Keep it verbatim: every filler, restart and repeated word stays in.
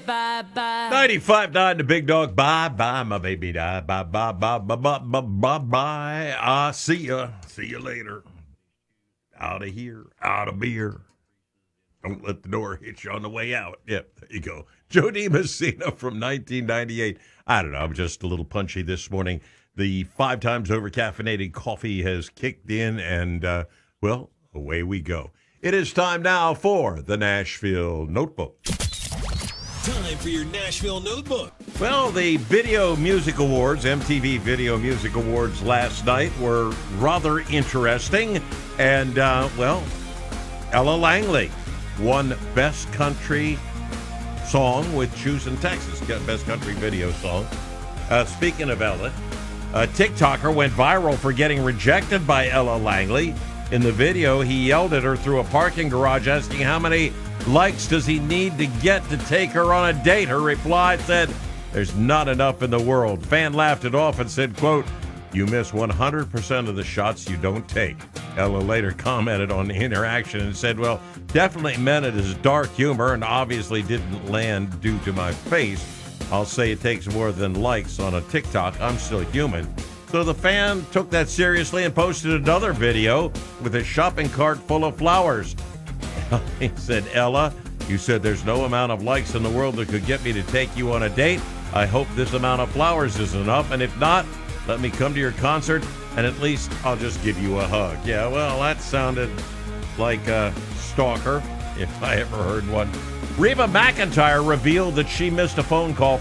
bye-bye. ninety-five point nine, the big dog. Bye-bye, my baby. Die. Bye-bye, bye-bye, bye-bye. Ah, see ya. See you later. Out of here. Out of beer. Don't let the door hit you on the way out. Yep, there you go. Joe DiMessina from nineteen ninety-eight. I don't know. I'm just a little punchy this morning. The five times over caffeinated coffee has kicked in, and, uh, well, away we go. It is time now for the Nashville Notebook. Time for your Nashville Notebook. Well, the Video Music Awards, M T V Video Music Awards last night were rather interesting. And, uh, well, Ella Langley won Best Country Song with Choosing Texas, Best Country Video Song. Uh, speaking of Ella, a TikToker went viral for getting rejected by Ella Langley. In the video, he yelled at her through a parking garage, asking how many likes does he need to get to take her on a date. Her reply said, "There's not enough in the world." Fan laughed it off and said, quote, "You miss one hundred percent of the shots you don't take." Ella later commented on the interaction and said, "Well, definitely meant it as dark humor and obviously didn't land due to my face. I'll say it takes more than likes on a TikTok. I'm still human." So the fan took that seriously and posted another video with a shopping cart full of flowers. He said, "Ella, you said there's no amount of likes in the world that could get me to take you on a date. I hope this amount of flowers is enough. And if not, let me come to your concert and at least I'll just give you a hug." Yeah, well, that sounded like a stalker, if I ever heard one. Reba McEntire revealed that she missed a phone call